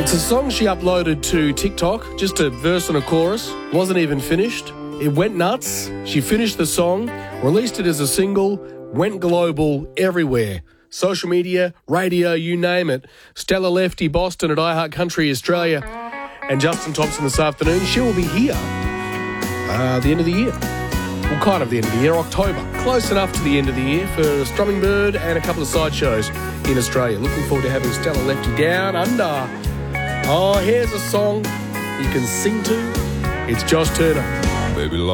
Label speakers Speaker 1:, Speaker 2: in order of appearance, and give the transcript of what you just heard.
Speaker 1: It's a song she uploaded to TikTok, just a verse and a chorus. Wasn't even finished. It went nuts. She finished the song, released it as a single, went global everywhere. Social media, radio, you name it. Stella Lefty Boston at iHeart Country Australia and Justin Thompson this afternoon. She will be here the end of the year. Well, kind of the end of the year, October. Close enough to the end of the year for Strumming Bird and a couple of sideshows in Australia. Looking forward to having Stella Lefty down under. Oh, here's a song you can sing to. It's Josh Turner.
Speaker 2: Baby,